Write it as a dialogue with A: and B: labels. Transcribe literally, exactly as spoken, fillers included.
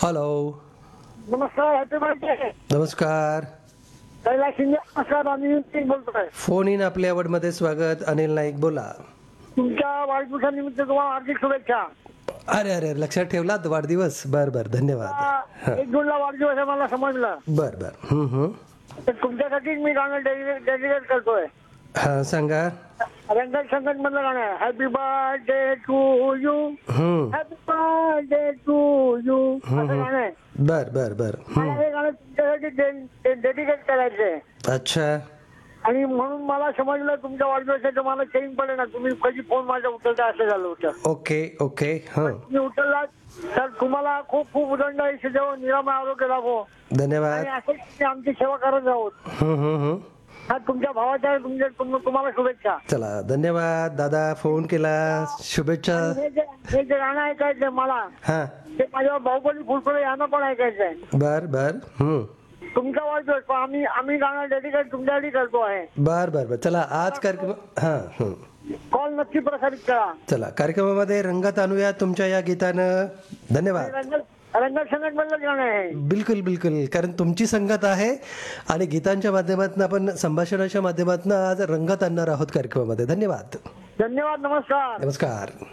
A: Hello.
B: नमस्कार, happy birthday.
A: नमस्कार.
B: कैलास शिंदे. नमस्कार, आम्ही सिंग बोलतोय.
A: फोन इन आपल्या आवडमध्ये स्वागत. अनिल नाईक बोला.
B: तुमच्या वाढदिवसानिमित्त तुम्हाला हार्दिक शुभेच्छा.
A: अरे अरे लक्षात ठेवलात वाढदिवस. बर बर धन्यवाद.
B: आता एक जूनला वाढदिवस आहे मला समजलं.
A: बर बर. हम्म हम्म.
B: तर तुमच्यासाठीच मी गाणं डेडिकेट करतोय.
A: हा सांगा.
B: रंगत संगत मधलं गाणं आहे. हॅपी बर्थडे टू यू,
A: हम्म
B: हॅपी बर्थडे टू यू असं गाणं आहे.
A: बर बर बर.
B: मला
A: हम्म.
B: हे गाणं तुमच्यासाठी डेडिकेट करायचंय.
A: अच्छा.
B: आणि म्हणून मला समजलं तुमच्या वाढदिवसाचं मला चेंज पडे ना, तुम्ही कधी फोन माझा उचलता असं झालं होतं.
A: Okay okay. हा
B: तुम्ही उचलला तर तुम्हाला खूप खूप उदंड आयुष्य देव, निरामय आरोग्य लाभो
A: धन्यवाद.
B: आणि असंच तुम्ही आमची सेवा करत आहोत.
A: हम्म हम्म हम्म.
B: हा तुमच्या भावाच्या तुमच्या तुम- तुम्हाला शुभेच्छा.
A: चला धन्यवाद दादा, फोन केला. शुभेच्छा.
B: आणि हे जे हे जे गाणं ऐकायचंय मला,
A: हा
B: ते माझ्या भाऊबली फुलफुले यांना पण ऐकायचंय.
A: बर बर. हम्म
B: तुमचा वाढदिवस पण आम्ही आम्ही गाणं डेडिकेट तुमच्यासाठी करतो आहे.
A: बर बर बर. चला आज कार्यक्रम हा हम्म.
B: कॉल नक्की प्रसारित करा.
A: चला कार्यक्रमामध्ये रंगात आणूया तुमच्या या गीतानं. धन्यवाद.
B: रंगत रंगत संगत मधलं गाणं आहे.
A: बिलकुल बिलकुल. कारण तुमची संगत आहे आणि गीतांच्या माध्यमातून आपण संभाषणाच्या माध्यमातून आज रंगात आणणार आहोत कार्यक्रमामध्ये. धन्यवाद.
B: धन्यवाद. नमस्कार.
A: नमस्कार.